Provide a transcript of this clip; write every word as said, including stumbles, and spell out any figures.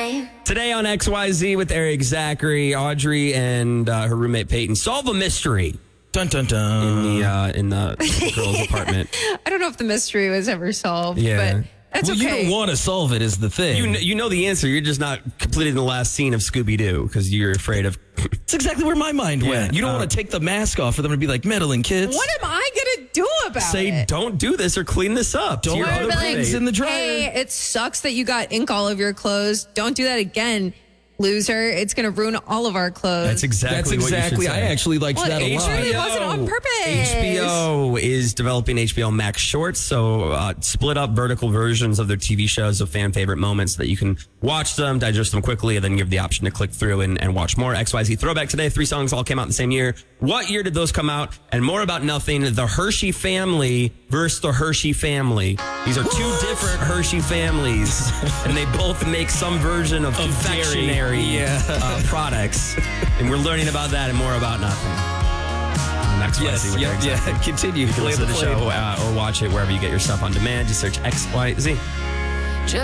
time. Today on X Y Z with Eric Zachary, Audrey, and uh, her roommate Peyton solve a mystery Dun dun dun. in the uh, in the girls' apartment. I don't know if the mystery was ever solved, Yeah. but that's well, okay. you don't want to solve it is the thing. You kn- you know the answer. You're just not completing the last scene of Scooby Doo because you're afraid of. That's exactly where my mind Yeah, went. You don't uh, want to take the mask off for them to be like meddling kids. What am I going to do about Say, it? don't do this or clean this up. to Don't your put other Or be like, things roommate. in the dryer. Hey, it sucks that you got ink all over your clothes. Don't do that again, loser. It's going to ruin all of our clothes. That's exactly That's what you should exactly. I say. actually liked Well, that a it lot. really wasn't on purpose. H B O is developing H B O Max Shorts, so uh, split up vertical versions of their T V shows of fan favorite moments that you can watch them, digest them quickly, and then give the option to click through and, and watch more. X Y Z Throwback today. Three songs all came out the same year. What year did those come out? And more about nothing. The Hershey family versus the Hershey family. These are two different Hershey families, and they both make some version of, confectionery Yeah. uh, products. And we're learning about that and more about nothing. On X Y Z Yes. with Yep. Eric Zachary. Yeah. Continue. You can Play listen to the the show uh, or watch it wherever you get your stuff on demand. Just search X Y Z.